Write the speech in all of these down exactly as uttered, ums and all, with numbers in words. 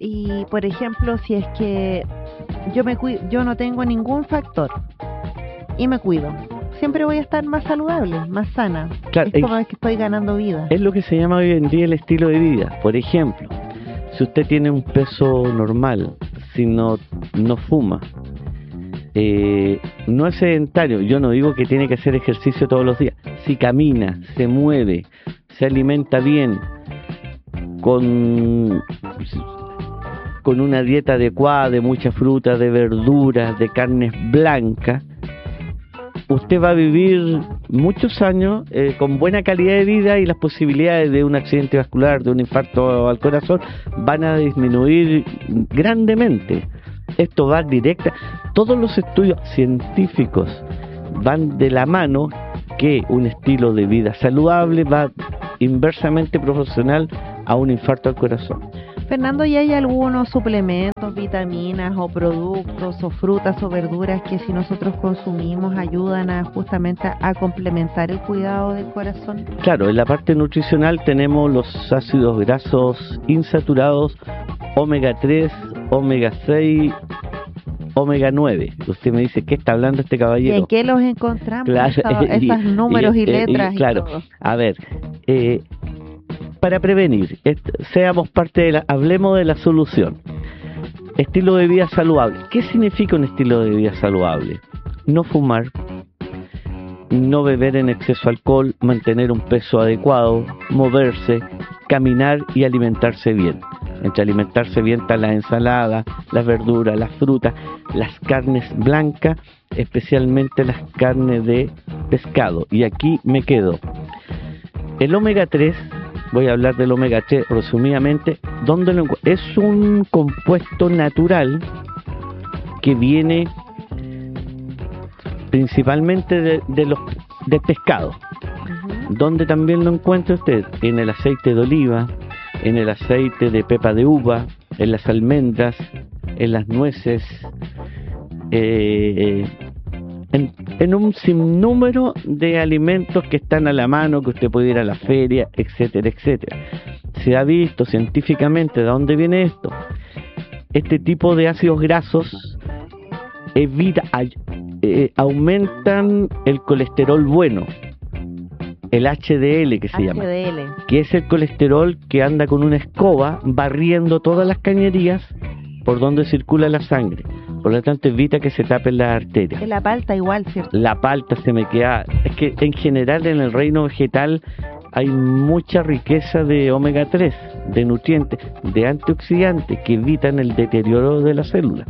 y por ejemplo, si es que yo me cuido, yo no tengo ningún factor y me cuido, siempre voy a estar más saludable, más sana. Claro, es como es que estoy ganando vida. Es lo que se llama hoy en día el estilo de vida. Por ejemplo, si usted tiene un peso normal, si no, no fuma, eh, no es sedentario, yo no digo que tiene que hacer ejercicio todos los días, si camina, se mueve, se alimenta bien, con, con una dieta adecuada de mucha fruta, de verduras, de carnes blancas, usted va a vivir muchos años eh, con buena calidad de vida, y las posibilidades de un accidente vascular, de un infarto al corazón, van a disminuir grandemente. Esto va directa. Todos los estudios científicos van de la mano que un estilo de vida saludable va inversamente proporcional a un infarto al corazón. Fernando, ¿y hay algunos suplementos, vitaminas o productos o frutas o verduras que si nosotros consumimos ayudan a justamente a, a complementar el cuidado del corazón? Claro, en la parte nutricional tenemos los ácidos grasos insaturados, omega tres, omega seis, omega nueve. Usted me dice, ¿qué está hablando este caballero? ¿Y en qué los encontramos? Claro, Esos, y, esos números y, y letras y, y claro, todo. A ver, eh, para prevenir, seamos parte de la, hablemos de la solución. Estilo de vida saludable. ¿Qué significa un estilo de vida saludable? No fumar, no beber en exceso alcohol, mantener un peso adecuado, moverse, caminar y alimentarse bien. Entre alimentarse bien están las ensaladas, las verduras, las frutas, las carnes blancas, especialmente las carnes de pescado. Y aquí me quedo. El omega tres, voy a hablar del omega tres resumidamente. ¿Dónde lo encuentro? Es un compuesto natural que viene principalmente de, de los de pescado. Uh-huh. ¿Dónde también lo encuentra usted? En el aceite de oliva, en el aceite de pepa de uva, en las almendras, en las nueces, eh, en, en un sinnúmero de alimentos que están a la mano, que usted puede ir a la feria, etcétera, etcétera. Se ha visto científicamente de dónde viene esto. Este tipo de ácidos grasos evita, eh, aumentan el colesterol bueno, el H D L que se H D L. llama, que es el colesterol que anda con una escoba barriendo todas las cañerías por donde circula la sangre. Por lo tanto, evita que se tapen las arterias. Es la palta igual, ¿cierto? La palta se me queda... Es que en general en el reino vegetal hay mucha riqueza de omega tres, de nutrientes, de antioxidantes que evitan el deterioro de la célula.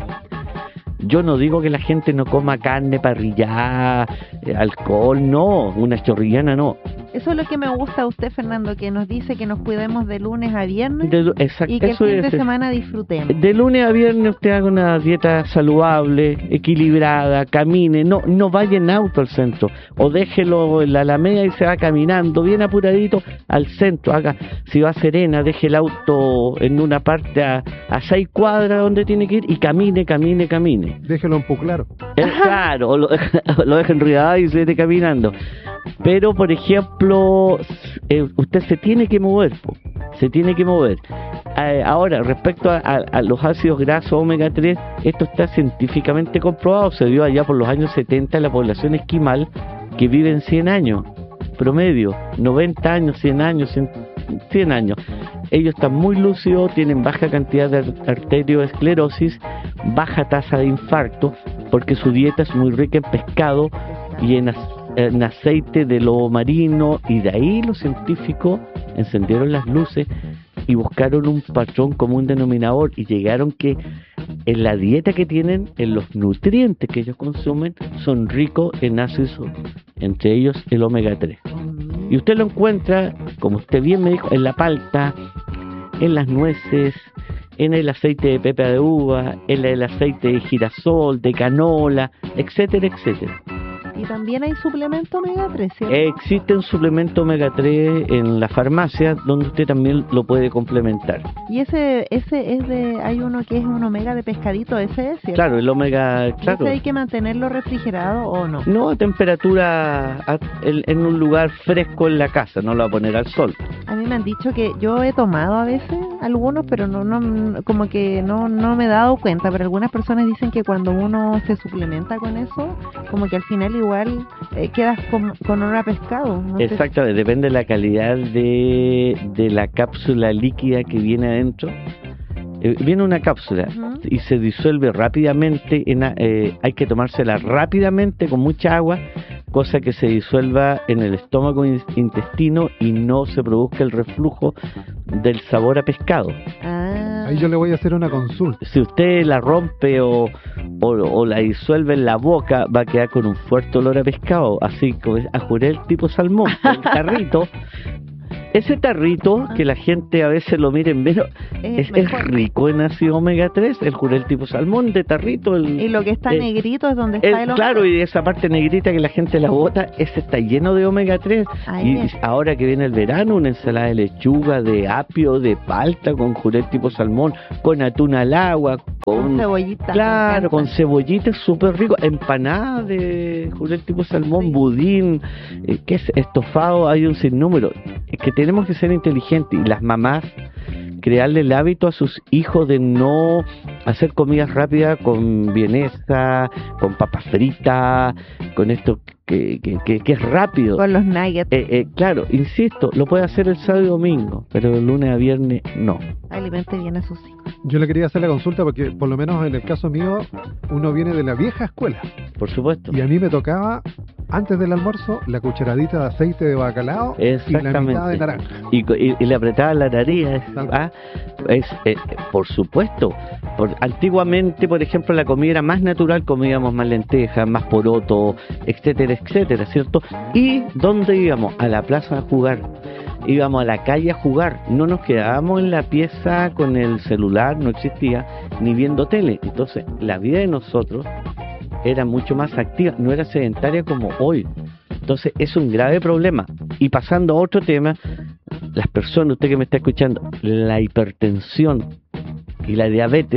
Yo no digo que la gente no coma carne parrillada, eh, alcohol, no, una chorrillana no. Eso es lo que me gusta a usted, Fernando, que nos dice que nos cuidemos de lunes a viernes de, exacto, y que eso el fin es, de semana disfrutemos. De lunes a viernes usted haga una dieta saludable, equilibrada, camine, no no vaya en auto al centro, o déjelo en la Alameda y se va caminando bien apuradito al centro. Haga, si va a Serena, deje el auto en una parte a, a seis cuadras donde tiene que ir y camine, camine, camine. Déjelo un poco claro. Es claro, o lo, lo deja enredado y se esté caminando. Pero, por ejemplo, eh, usted se tiene que mover, po, se tiene que mover. Eh, ahora, respecto a, a, a los ácidos grasos omega tres, esto está científicamente comprobado. Se dio allá por los años setenta en la población esquimal, que viven cien años, promedio, noventa años, cien años, cien, cien años. Ellos están muy lúcidos, tienen baja cantidad de arteriosclerosis, baja tasa de infarto, porque su dieta es muy rica en pescado y en, en aceite de lobo marino, y de ahí los científicos encendieron las luces y buscaron un patrón común denominador y llegaron que en la dieta que tienen, en los nutrientes que ellos consumen, son ricos en ácidos, entre ellos el omega tres. Y usted lo encuentra, como usted bien me dijo, en la palta, en las nueces, en el aceite de pepa de uva, en el aceite de girasol, de canola, etcétera, etcétera. Y también hay suplemento omega tres, ¿cierto? Existe un suplemento omega tres en la farmacia donde usted también lo puede complementar. Y ese ese es de, hay uno que es un omega de pescadito, ese es, ¿cierto? Claro, el omega, claro. ¿Ese hay que mantenerlo refrigerado o no? No, a temperatura, a, en, en un lugar fresco en la casa, no lo va a poner al sol. A mí me han dicho que yo he tomado a veces algunos, pero no, no como que no, no me he dado cuenta, pero algunas personas dicen que cuando uno se suplementa con eso, como que al final igual eh, quedas con, con olor a pescado. No sé. Exactamente, depende de la calidad de, de la cápsula líquida que viene adentro. Eh, viene una cápsula uh-huh. y se disuelve rápidamente, en, eh, hay que tomársela rápidamente con mucha agua, cosa que se disuelva en el estómago e intestino y no se produzca el reflujo del sabor a pescado. Ah. Ahí yo le voy a hacer una consulta. Si usted la rompe o, o, o la disuelve en la boca, va a quedar con un fuerte olor a pescado, así como a jurel tipo salmón. El tarrito, ese tarrito que la gente a veces lo mira en menos, es, es rico en ácido omega tres, el jurel tipo salmón de tarrito. El, y lo que está el, negrito es donde está el, el omega. Claro, y esa parte negrita que la gente la bota, ese está lleno de omega tres. Y, y ahora que viene el verano, una ensalada de lechuga, de apio, de palta, con jurel tipo salmón, con atún al agua, con, con cebollita. Claro, con cebollita, súper rico. Empanada de jurel tipo salmón, sí. Budín, eh, ¿qué es? Estofado, hay un sinnúmero. Es que tenemos que ser inteligentes, y las mamás crearle el hábito a sus hijos de no hacer comidas rápidas con vienesa, con papas fritas, con esto que, que, que, que es rápido. Con los nuggets. Eh, eh, claro, insisto, lo puede hacer el sábado y domingo, pero de lunes a viernes no. Alimente bien a sus hijos. Yo le quería hacer la consulta porque, por lo menos en el caso mío, uno viene de la vieja escuela. Por supuesto. Y a mí me tocaba, antes del almuerzo, la cucharadita de aceite de bacalao y la mitad de naranja. Y, y, y le apretaba la nariz. ¿Ah? Es, eh, por supuesto. Por, antiguamente, por ejemplo, la comida era más natural, comíamos más lentejas, más poroto, etcétera, etcétera, ¿cierto? ¿Y dónde íbamos? A la plaza a jugar. Íbamos a la calle a jugar, no nos quedábamos en la pieza con el celular, no existía, ni viendo tele. Entonces, la vida de nosotros era mucho más activa, no era sedentaria como hoy. Entonces, es un grave problema. Y pasando a otro tema, las personas, usted que me está escuchando, la hipertensión y la diabetes,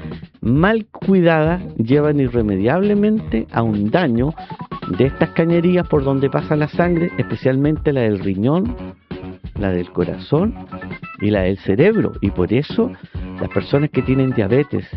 mal cuidadas, llevan irremediablemente a un daño de estas cañerías por donde pasa la sangre, especialmente la del riñón, la del corazón y la del cerebro. Y por eso las personas que tienen diabetes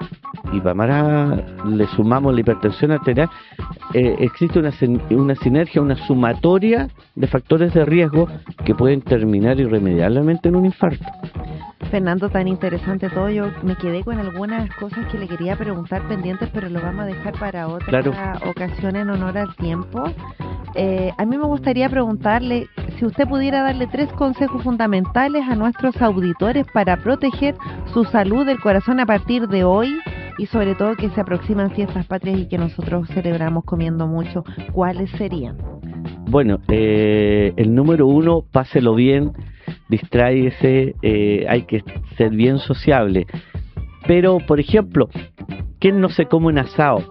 y para le sumamos la hipertensión arterial, eh, existe una, una sinergia, una sumatoria de factores de riesgo que pueden terminar irremediablemente en un infarto. Fernando, tan interesante todo. Yo me quedé con algunas cosas que le quería preguntar pendientes, pero lo vamos a dejar para otra claro. ocasión en honor al tiempo. Eh, a mí me gustaría preguntarle si usted pudiera darle tres consejos fundamentales a nuestros auditores para proteger su salud del corazón a partir de hoy, y sobre todo que se aproximan fiestas patrias y que nosotros celebramos comiendo mucho. ¿Cuáles serían? Bueno, eh, el número uno, páselo bien, distráyese, eh, hay que ser bien sociable. Pero, por ejemplo, ¿quién no se come un asado?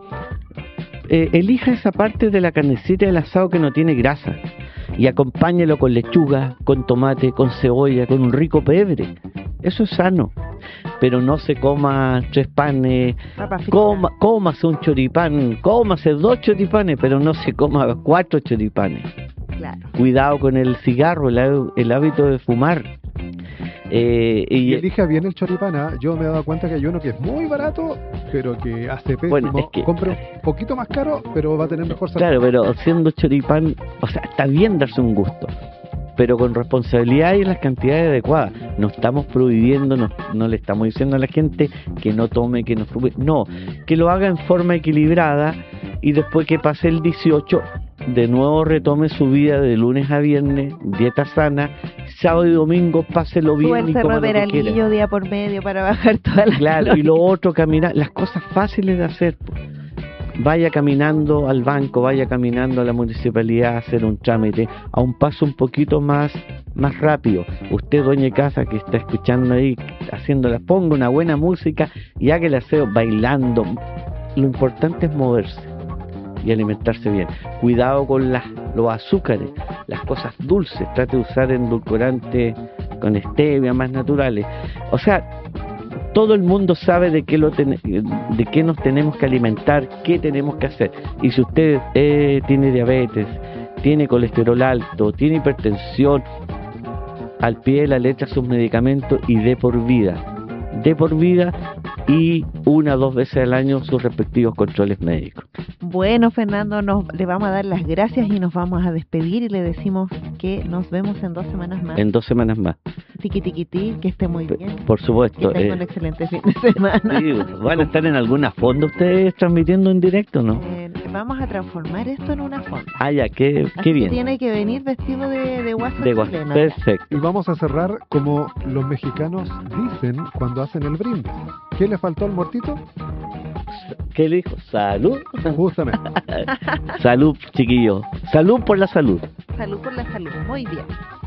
Eh, elija esa parte de la carnecita del asado que no tiene grasa y acompáñelo con lechuga, con tomate, con cebolla, con un rico pebre. Eso es sano. Pero no se coma tres panes, coma, cómase un choripán, cómase dos choripanes, pero no se coma cuatro choripanes. Claro. Cuidado con el cigarro, el, el hábito de fumar. Eh, y, y elija bien el choripán, ¿eh? Yo me he dado cuenta que hay uno que es muy barato, pero que hace pésimo. Bueno, es que, compre un poquito más caro, pero va a tener mejor sabor. Claro, pero siendo choripán, o sea, está bien darse un gusto, pero con responsabilidad y en las cantidades adecuadas. No estamos prohibiendo, no, no le estamos diciendo a la gente que no tome, que no fume, no, que lo haga en forma equilibrada, y después que pase el dieciocho, de nuevo retome su vida de lunes a viernes, dieta sana, sábado y domingo páselo bien y coma lo que quiera. Día por medio para bajar toda la Claro, y lo otro, caminar, las cosas fáciles de hacer, pues. Vaya caminando al banco, vaya caminando a la municipalidad a hacer un trámite a un paso un poquito más más rápido. Usted, dueña de casa que está escuchando ahí, haciéndola, ponga una buena música y haga el aseo bailando. Lo importante es moverse y alimentarse bien. Cuidado con las, los azúcares, las cosas dulces. Trate de usar endulcorantes con stevia, más naturales. O sea, todo el mundo sabe de qué, lo ten, de qué nos tenemos que alimentar, qué tenemos que hacer. Y si usted eh, tiene diabetes, tiene colesterol alto, tiene hipertensión, al pie de la letra sus medicamentos y de por vida, de por vida y una o dos veces al año sus respectivos controles médicos. Bueno, Fernando, nos, le vamos a dar las gracias y nos vamos a despedir y le decimos que nos vemos en dos semanas más. En dos semanas más. Tiqui, tiqui, tiqui, que esté muy bien. Por supuesto. Que tenga eh, un excelente fin de semana. Sí, ¿van a estar en alguna fonda ustedes transmitiendo en directo, no? Eh, vamos a transformar esto en una fonda. Ah, ya, qué, Así qué bien. Que tiene que venir vestido de, de guasa de guasa, chilena. Perfecto. Y vamos a cerrar como los mexicanos dicen cuando hacen el brindis. ¿Qué le faltó al muertito? ¿Qué le dijo? Salud. Justamente. Salud, chiquillo. Salud por la salud. Salud por la salud. Muy bien.